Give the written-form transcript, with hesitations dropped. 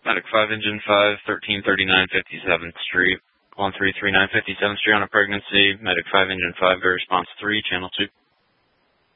Medic 5, Engine 5, 1339 57th Street. 1339 57th Street on a pregnancy. Medic 5, Engine 5, very response 3, Channel 2.